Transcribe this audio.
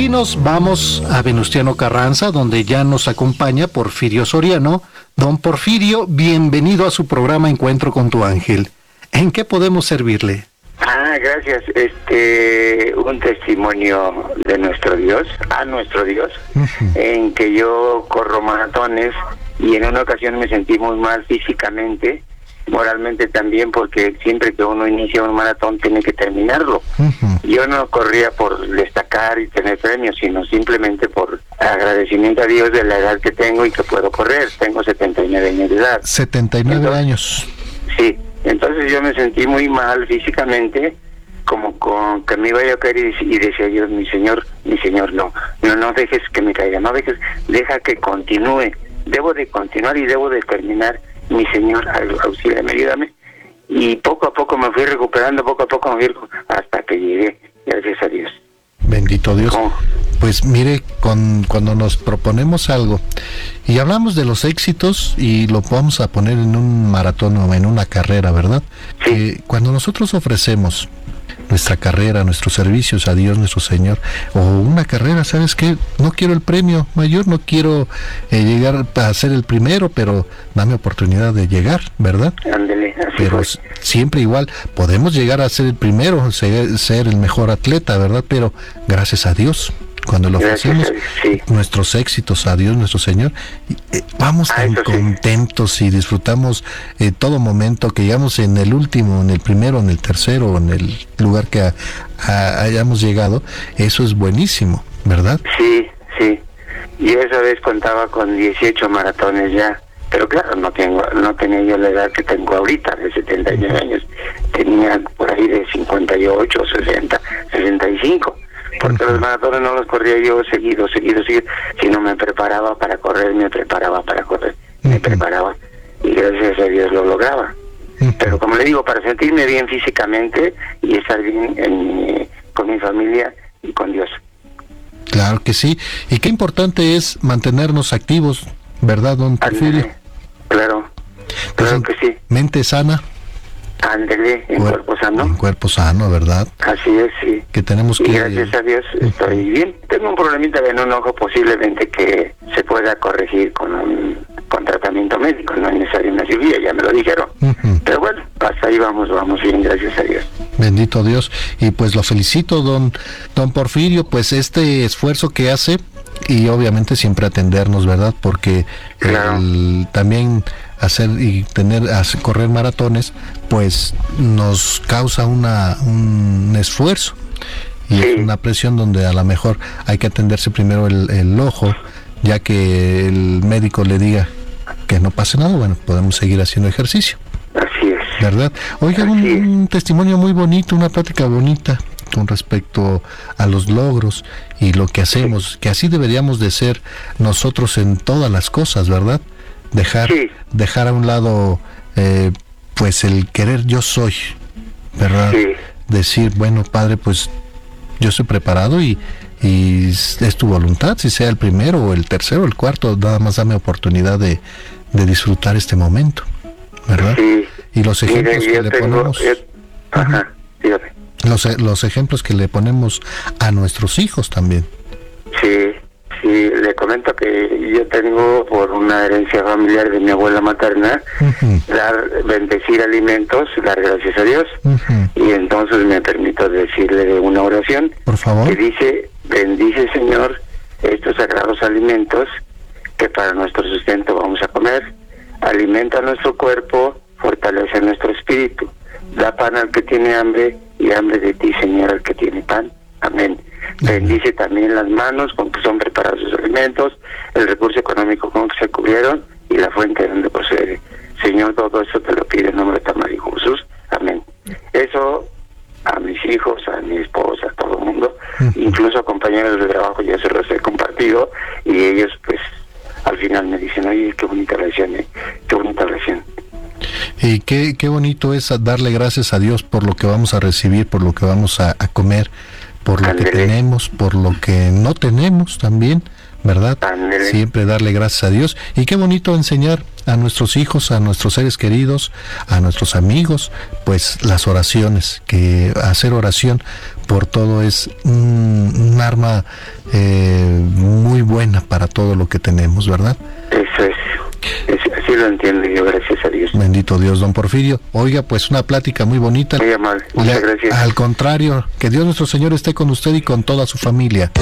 matutinos vamos a Venustiano Carranza, donde ya nos acompaña Porfirio Soriano. Don Porfirio, bienvenido a su programa Encuentro con tu Ángel. ¿En qué podemos servirle? Gracias. Un testimonio de nuestro Dios, a nuestro Dios, en que yo corro maratones y en una ocasión me sentí muy mal físicamente, moralmente también, porque siempre que uno inicia un maratón tiene que terminarlo. Yo no corría por destacar y tener premios, sino simplemente por agradecimiento a Dios de la edad que tengo y que puedo correr. Tengo 79 años de edad. 79 años. Sí, entonces yo me sentí muy mal físicamente, como con que me iba a caer, y decía yo, mi señor, no dejes que me caiga, deja que continúe. Debo de continuar y debo de terminar. Mi Señor, auxíliame, ayúdame. Y poco a poco me fui recuperando, hasta que llegué, gracias a Dios. Bendito Dios. Pues mire, cuando nos proponemos algo y hablamos de los éxitos y lo vamos a poner en un maratón o en una carrera, ¿verdad? Sí. Cuando nosotros ofrecemos nuestra carrera, nuestros servicios a Dios nuestro Señor, o una carrera, ¿sabes qué? No quiero el premio mayor, no quiero llegar a ser el primero, pero dame oportunidad de llegar, ¿verdad? Ándele, así pero fue. Siempre igual, podemos llegar a ser el primero, ser el mejor atleta, ¿verdad? Pero gracias a Dios, cuando le ofrecemos nuestros éxitos a Dios nuestro Señor, vamos tan contentos y disfrutamos todo momento que llegamos en el último, en el primero, en el tercero, en el lugar que hayamos llegado. Eso es buenísimo, ¿verdad? Sí. Y esa vez contaba con 18 maratones ya, pero claro, no tenía yo la edad que tengo ahorita, de 79 años. Tenía por ahí de 58, 60, 65. Porque los maratones no los corría yo seguido, sino me preparaba para correr, me preparaba, y gracias a Dios lo lograba. Pero como le digo, para sentirme bien físicamente y estar bien con mi familia y con Dios. Claro que sí, y qué importante es mantenernos activos, ¿verdad, don Porfirio? Claro que sí. Mente sana. Ándele, en cuerpo sano. En cuerpo sano, ¿verdad? Así es, sí. Que tenemos que... Y gracias a Dios estoy bien. Tengo un problemita en un ojo, posiblemente que se pueda corregir con tratamiento médico. No es necesario una cirugía, ya me lo dijeron. Pero bueno, hasta ahí vamos bien, gracias a Dios. Bendito Dios. Y pues lo felicito, don Porfirio, pues este esfuerzo que hace, y obviamente siempre atendernos, ¿verdad? Porque claro, también correr maratones, pues nos causa un esfuerzo y es una presión donde a lo mejor hay que atenderse primero el ojo, ya que el médico le diga que no pase nada. Bueno, podemos seguir haciendo ejercicio. Así es. ¿Verdad? Oiga, un testimonio muy bonito, una plática bonita con respecto a los logros y lo que hacemos, que así deberíamos de ser nosotros en todas las cosas, ¿verdad? Dejar a un lado pues el querer yo soy, ¿verdad? Decir, bueno, Padre, pues yo estoy preparado y es tu voluntad, si sea el primero o el tercero o el cuarto, nada más dame oportunidad de disfrutar este momento, ¿verdad? Y los ejemplos que le ponemos, los ejemplos que le ponemos a nuestros hijos también. Sí, le comento que yo tengo, por una herencia familiar de mi abuela materna, bendecir alimentos, dar gracias a Dios, y entonces me permito decirle una oración, por favor, que dice: bendice, Señor, estos sagrados alimentos que para nuestro sustento vamos a comer, alimenta nuestro cuerpo, fortalece nuestro espíritu, da pan al que tiene hambre, y hambre de ti, Señor, al que tiene pan. Amén. Bendice también las manos con que son preparados sus alimentos, el recurso económico con que se cubrieron y la fuente de donde procede. Señor, todo eso te lo pido en nombre de tu amado Hijo Jesús. Amén. Eso a mis hijos, a mi esposa, a todo el mundo, incluso a compañeros de trabajo, ya se los he compartido, y ellos pues al final me dicen: oye, qué bonita oración, qué bonita oración. Y qué bonito es darle gracias a Dios por lo que vamos a recibir, por lo que vamos a comer, por lo que tenemos, por lo que no tenemos también, ¿verdad? Siempre darle gracias a Dios. Y qué bonito enseñar a nuestros hijos, a nuestros seres queridos, a nuestros amigos, pues las oraciones, que hacer oración por todo es un arma muy buena para todo lo que tenemos, ¿verdad? Eso es. Así lo entiendo yo, gracias a Dios. Bendito Dios, don Porfirio. Oiga, pues una plática muy bonita. Muy amable, muchas gracias. Al contrario, que Dios nuestro Señor esté con usted y con toda su familia.